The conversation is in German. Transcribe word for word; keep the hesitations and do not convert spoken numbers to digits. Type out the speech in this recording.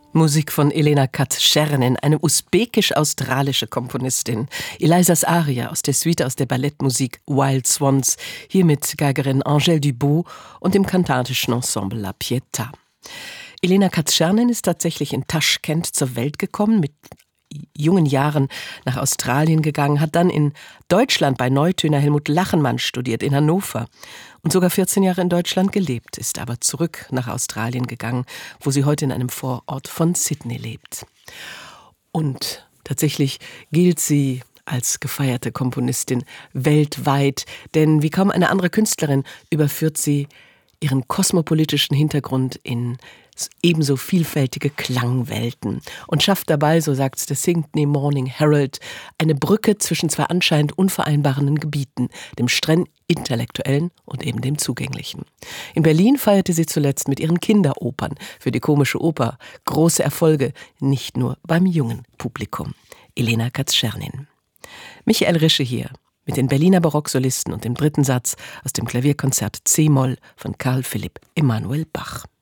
Musik von Elena Katschernin, eine usbekisch-australische Komponistin. Elizas Aria aus der Suite aus der Ballettmusik Wild Swans, hier mit Geigerin Angèle Dubos und dem kantatischen Ensemble La Pietà. Elena Katschernin ist tatsächlich in Taschkent zur Welt gekommen, mit jungen Jahren nach Australien gegangen, hat dann in Deutschland bei Neutöner Helmut Lachenmann studiert, in Hannover und sogar vierzehn Jahre in Deutschland gelebt, ist aber zurück nach Australien gegangen, wo sie heute in einem Vorort von Sydney lebt. Und tatsächlich gilt sie als gefeierte Komponistin weltweit, denn wie kaum eine andere Künstlerin überführt sie ihren kosmopolitischen Hintergrund in ebenso vielfältige Klangwelten und schafft dabei, so sagt's der Sydney Morning Herald, eine Brücke zwischen zwei anscheinend unvereinbaren Gebieten, dem streng intellektuellen und eben dem zugänglichen. In Berlin feierte sie zuletzt mit ihren Kinderopern für die Komische Oper große Erfolge, nicht nur beim jungen Publikum. Elena Katschernin. Michael Rische hier mit den Berliner Barocksolisten und dem dritten Satz aus dem Klavierkonzert C-Moll von Carl Philipp Emanuel Bach.